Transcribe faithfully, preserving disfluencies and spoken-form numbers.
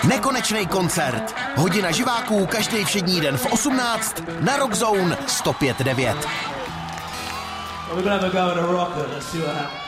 Nekonečný koncert. Hodina živáků každý všední den v osmnáct na Rock Zone sto pět devět. We're gonna have a go at a rocker. Let's see what happens.